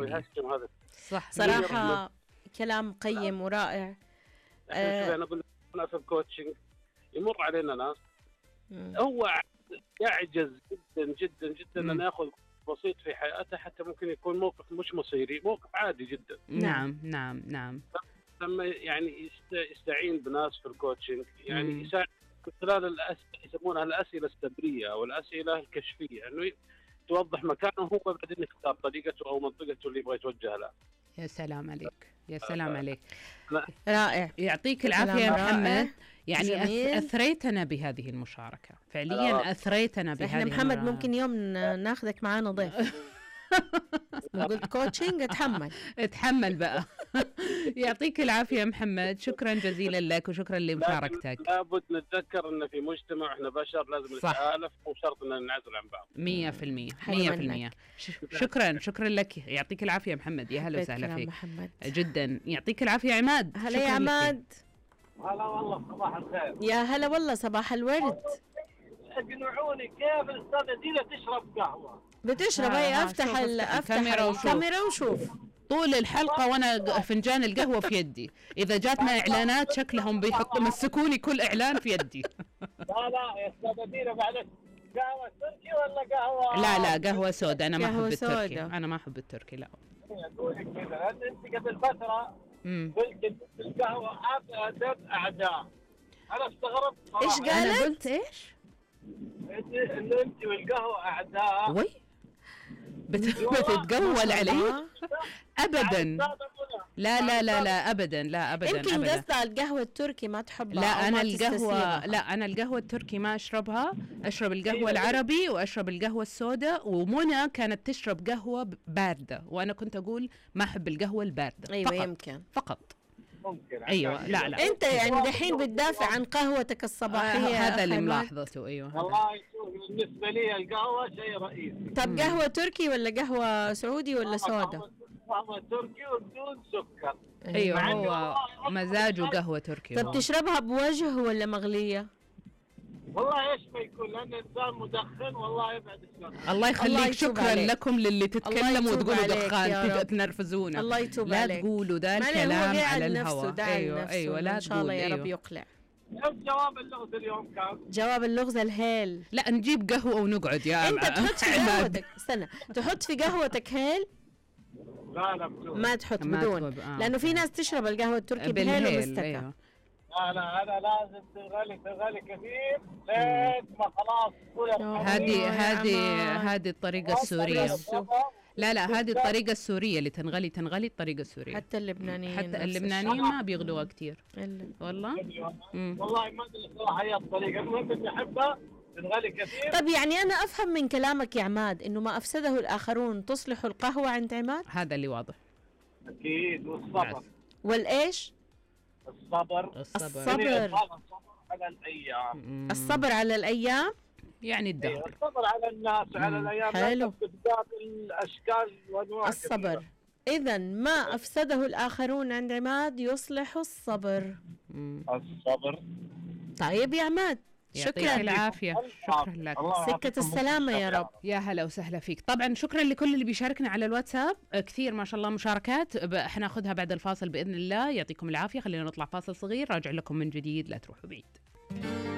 ويهشم هذا. صح صراحة كلام قيم ورائع. أنا أقول أنا في الكوتشنج يمر علينا ناس هو يعجز جدا جدا جدا أن يأخذ بسيط في حياته، حتى ممكن يكون موقف مش مصيري، موقف عادي جدا. نعم نعم نعم. لما يعني يستعين بناس في الكوتشنج، يعني يساعد من خلال الأسئلة يسمونها الأسئلة السبرية أو الأسئلة الكشفية، إنه توضح مكانه هو بعدين يختار طريقته أو منطقته اللي يبغى يتوجه لها. يا سلام عليك، يا سلام عليك. رائع، يعطيك العافية يا محمد. يعني أثريتنا بهذه المشاركة فعليا، أثريتنا بهذه. احنا محمد ممكن يوم ناخذك معانا ضيف. قلت كوتشنج اتحمل بقى. يعطيك العافية يا محمد، شكرا جزيلا لك وشكرا لمشاركتك. لابد نتذكر أن في مجتمع احنا بشر لازم نتآلف، مو شرط أن ننعزل عن بعض. 100%. شكرا لك، يعطيك العافية يا محمد. يا هلا وسهلا فيك محمد. جدا. يعطيك العافية يا عماد. هلا يا عماد. هلا والله، صباح الخير. يا هلا والله، صباح الورد. اقنعوني كيف الأستاذة دينا تشرب قهوة؟ بتشرب؟ هي افتح الكاميرا وشوف طول الحلقة وانا فنجان القهوة في يدي. اذا جاتنا اعلانات شكلهم مسكوني كل اعلان في يدي. لا يا استاذة دينا، معلش، قهوة تركي ولا قهوة؟ لا قهوة سودا. انا ما احب التركي. انا ما احب التركي. لا اقول لك كذا، انت قبل فترة قلت القهوة ابعدت اعداء. انا استغربت. ايش قالت؟ انا قلت ايش؟ انه انت والقهوة اعداء. وي بتتقول علي؟ ابدا. لا ابدا. يمكن قصدها القهوة التركي ما تحبها. انا القهوة التركي ما اشربها. اشرب القهوة العربي واشرب القهوة السوداء. ومنى كانت تشرب قهوة باردة وانا كنت اقول ما احب القهوة الباردة. ايوه يمكن فقط. ممكن. ايوه. لا انت يعني دحين بتدافع عن قهوتك الصباحيه. هذا اللي ملاحظته. ايوه والله شوف، بالنسبه لي القهوه شيء رئيسي. طب قهوه تركي ولا قهوه سعودي ولا سودا؟ قهوه تركي وبدون سكر. ايوه هو مزاجه قهوه تركي. طب تشربها بوجه ولا مغليه؟ والله ايش ما يكون، لان الانسان مدخن والله يبعد الشر. الله يخليك. شكرا لكم للي تتكلموا وتقولوا دخان تنرفزونا. الله يتوب لا عليك. تقولوا ذا الكلام على الهواء. ايوه لا، ان شاء الله يا رب يقلع. جواب اللغز اليوم كان جواب اللغز الهيل. لا نجيب قهوه ونقعد يا انت تحط في قهوتك. استنى، تحط في قهوتك هيل؟ لا ما تحط بدون. لانه في ناس تشرب القهوه التركي بهيل ومستكة. لا أنا لازم تغلي كثير لين ما خلاص. هذه الطريقة السورية. لا هذه الطريقة السورية اللي تنغلي الطريقة السورية. حتى اللبنانيين ما بيغلوها كتير والله. والله ما أدري صراحة هي الطريقة، المهم إني أحبها تنغلي كثير. طب يعني أنا أفهم من كلامك يا عماد إنه ما أفسده الآخرون تصلح القهوة عند عماد؟ هذا اللي واضح. أكيد. والصبر. والإيش؟ الصبر على الأيام. الصبر على الأيام يعني الدهر. الصبر على الناس وعلى الأيام. حلو. الأشكال وأنواع الصبر. إذا ما أفسده الآخرون عند عماد يصلح الصبر. الصبر. طيب يا عماد، شكرا. العافية. شكرا لك. سكة السلامة يا رب. يا هلا وسهلا فيك. طبعا شكرا لكل اللي بيشاركنا على الواتساب، كثير ما شاء الله مشاركات. حناخذها بعد الفاصل بإذن الله. يعطيكم العافية. خلينا نطلع فاصل صغير، راجع لكم من جديد، لا تروحوا بعيد.